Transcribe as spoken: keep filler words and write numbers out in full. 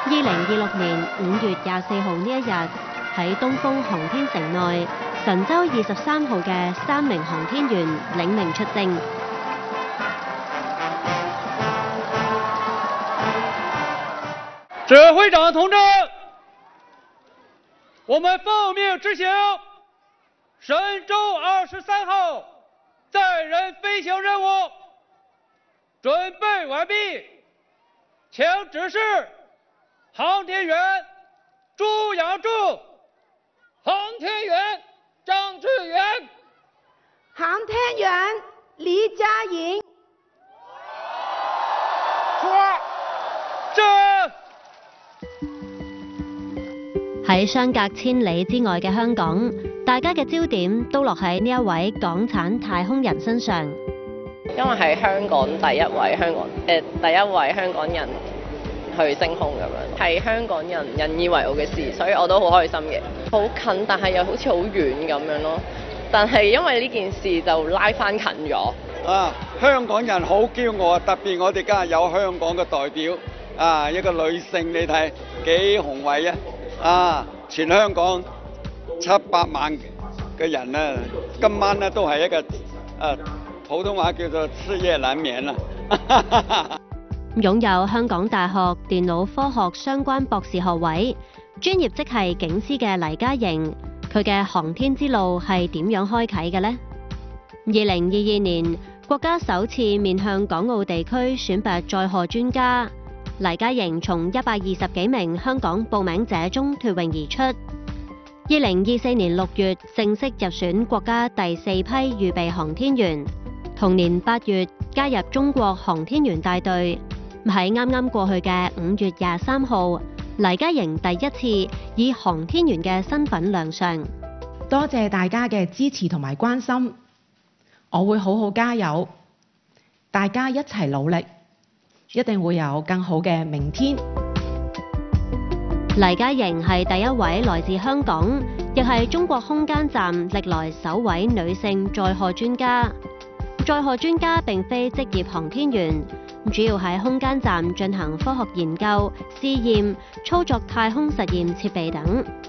二零二六年五月廿四號呢一日，喺東風航天城內，神舟二十三號嘅三名航天員領命出征。 指揮長同志，我們奉命執行神舟二十三號載人飛行任務，準備完畢，請指示航天員朱楊柱、航天員張志遠、 航天員李嘉穎。 說，這。 喺相隔千里之外嘅香港，大家嘅焦點都落喺呢一位港產太空人身上。 因為係香港第一位香港誒、呃、第一位香港人去升空咁樣，係香港人引以為傲嘅事，所以我都好開心嘅。好近，但係又好似好遠咁樣咯。但係因為呢件事就拉翻近咗。 啊，香港人好驕傲啊！特別我哋今日有香港嘅代表啊，一個女性，你睇幾宏偉啊！啊！全香港七百萬嘅人咧，今晚咧都係一個誒、啊、普通話叫做徹夜難眠啦。 擁有香港大學電腦科學相關博士學位，專業職系警司嘅黎嘉瑩，佢嘅航天之路係點樣開啓嘅呢？二零二二年，國家首次面向港澳地區選拔載荷專家。黎嘉瑩從一百二十幾名香港報名者中脫穎而出，二零二四年六月正式入選國家第四批預備航天員，同年八月加入中國航天員大隊。喺啱啱過去嘅五月廿三號，黎嘉瑩第一次以航天員嘅身份亮相。 多謝大家嘅支持同埋關心，我會好好加油，大家一齊努力。一定會有更好嘅明天。 黎嘉瑩係第一位來自香港，亦係中國空間站歷來首位女性載荷專家。載荷專家並非職業航天員，主要喺空間站進行科學研究、試驗、操作太空實驗設備等。